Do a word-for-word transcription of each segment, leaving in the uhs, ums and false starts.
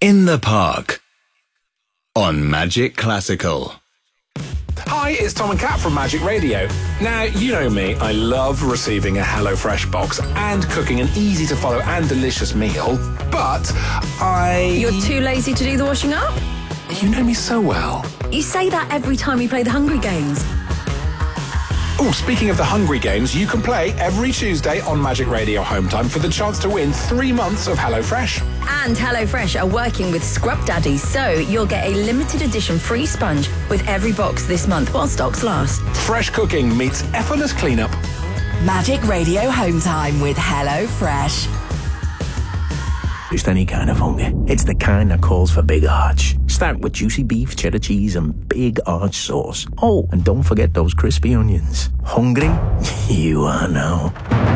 In the Park on Magic Classical. Hi, it's Tom and Kat from Magic Radio. Now, you know me, I love receiving a HelloFresh box and cooking an easy-to-follow and delicious meal, but I... You're too lazy to do the washing up? You know me so well. You say that every time we play the Hungry Games. Oh, speaking of the Hungry Games, you can play every Tuesday on Magic Radio Home Time for the chance to win three months of HelloFresh. And HelloFresh are working with Scrub Daddies, so you'll get a limited edition free sponge with every box this month while stocks last. Fresh cooking meets effortless cleanup. Magic Radio Home Time with HelloFresh. Just any kind of hunger. It's the kind that calls for big arch. Start with juicy beef, cheddar cheese and big arch sauce. Oh, and don't forget those crispy onions. Hungry? You are now.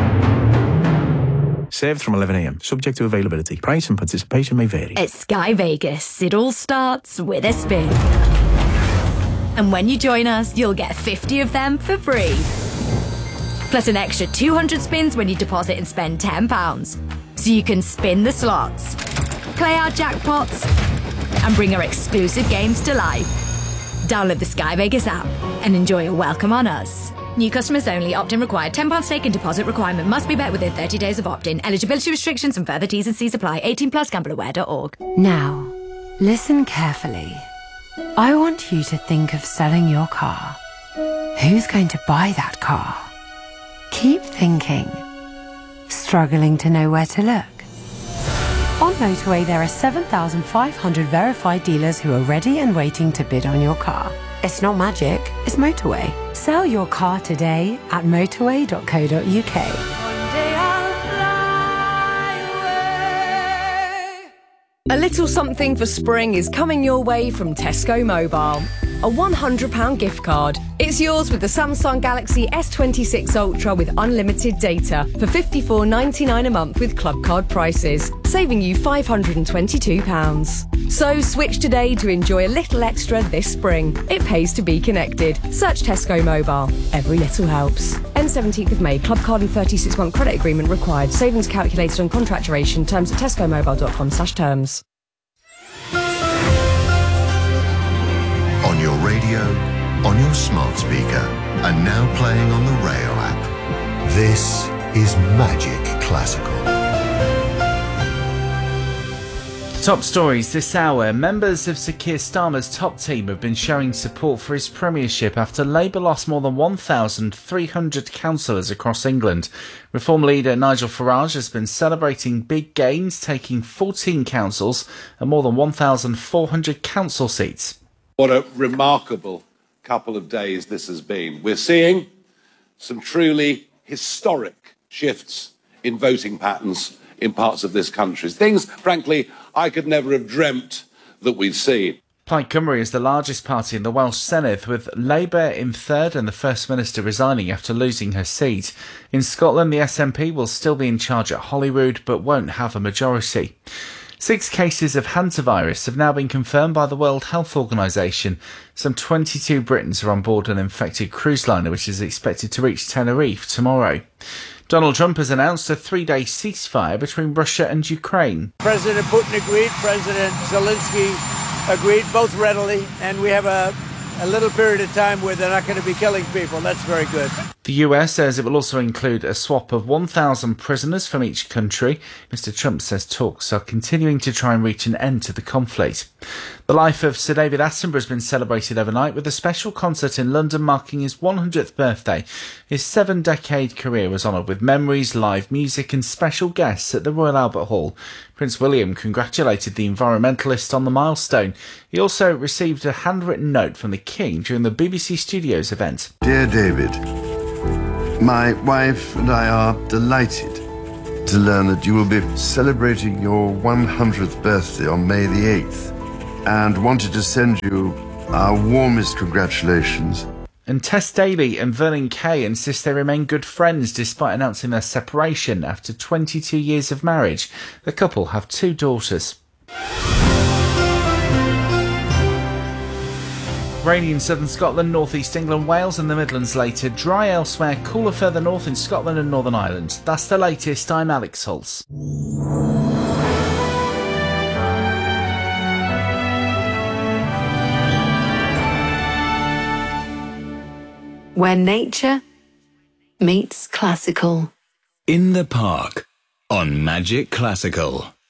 Served from eleven a.m. Subject to availability. Price and participation may vary. At Sky Vegas, it all starts with a spin. And when you join us, you'll get fifty of them for free. Plus an extra two hundred spins when you deposit and spend ten pounds. So you can spin the slots, play our jackpots, and bring our exclusive games to life. Download the Sky Vegas app and enjoy a welcome on us. New customers only. Opt-in required. ten pounds stake and deposit requirement must be met within thirty days of opt-in. Eligibility restrictions and further T's and C's apply. eighteen plus gamble aware dot org. Now, listen carefully. I want you to think of selling your car. Who's going to buy that car? Keep thinking. Struggling to know where to look? On Motorway, there are seven thousand five hundred verified dealers who are ready and waiting to bid on your car. It's not magic, it's Motorway. Sell your car today at motorway dot co dot uk. A little something for spring is coming your way from Tesco Mobile. A one hundred pounds gift card. It's yours with the Samsung Galaxy S twenty-six Ultra with unlimited data for fifty-four ninety-nine a month with club card prices, saving you five hundred twenty-two pounds. So switch today to enjoy a little extra this spring. It pays to be connected. Search Tesco Mobile. Every little helps. End seventeenth of May. Club card and thirty-six month credit agreement required. Savings calculated on contract duration. Terms at tesco mobile dot com slash terms. On your radio, on your smart speaker, and now playing on the Rayo app. This is Magic Classical. Top stories this hour. Members of Sir Keir Starmer's top team have been showing support for his premiership after Labour lost more than one thousand three hundred councillors across England. Reform leader Nigel Farage has been celebrating big gains, taking fourteen councils and more than one thousand four hundred council seats. What a remarkable couple of days this has been. We're seeing some truly historic shifts in voting patterns in parts of this country. Things, frankly, I could never have dreamt that we'd see. Plaid Cymru is the largest party in the Welsh Senedd, with Labour in third and the First Minister resigning after losing her seat. In Scotland, the S N P will still be in charge at Holyrood, but won't have a majority. Six cases of hantavirus have now been confirmed by the World Health Organisation. Some twenty-two Britons are on board an infected cruise liner, which is expected to reach Tenerife tomorrow. Donald Trump has announced a three-day ceasefire between Russia and Ukraine. President Putin agreed, President Zelensky agreed, both readily, and we have a, a little period of time where they're not going to be killing people. That's very good. The U S says it will also include a swap of one thousand prisoners from each country. Mister Trump says talks are continuing to try and reach an end to the conflict. The life of Sir David Attenborough has been celebrated overnight with a special concert in London marking his one hundredth birthday. His seven-decade career was honoured with memories, live music and special guests at the Royal Albert Hall. Prince William congratulated the environmentalist on the milestone. He also received a handwritten note from the King during the B B C Studios event. Dear David, my wife and I are delighted to learn that you will be celebrating your one hundredth birthday on May the eighth and wanted to send you our warmest congratulations. And Tess Daly and Vernon Kay insist they remain good friends despite announcing their separation after twenty-two years of marriage. The couple have two daughters. Rainy in southern Scotland, North East England, Wales and the Midlands later. Dry elsewhere, cooler further north in Scotland and Northern Ireland. That's the latest. I'm Alex Holtz. where nature meets classical. In the Park on Magic Classical.